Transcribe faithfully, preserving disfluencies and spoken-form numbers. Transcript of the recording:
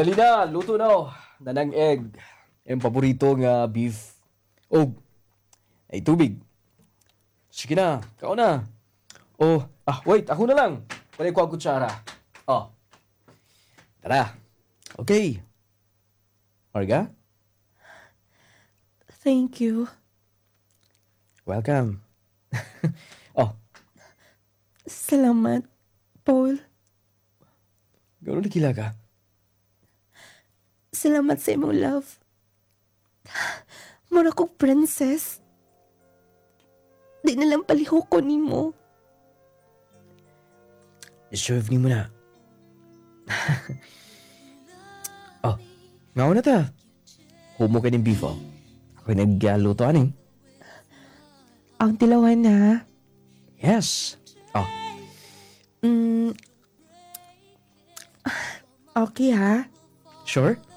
dali na, luto na oh. Nanang egg. Yung paborito nga beef. Oh, ay tubig. Sige na, kao na. Oh, ah, wait, ako na lang. Pwede ko ang kutsara. Oh, tara. Okay. Marga, Thank you. welcome. Oh, Salamat, Paul. gano'n nakila ka? Salamat sa imong love. Mura kong princess. Di na lang palihok ko nimo. Deserve ni mo na. Oh, nga na ta. Humo ka ng beef oh. Ako'y nagluto aning. Ang tilawan na. Yes. Oh, Mm, okay ha? sure?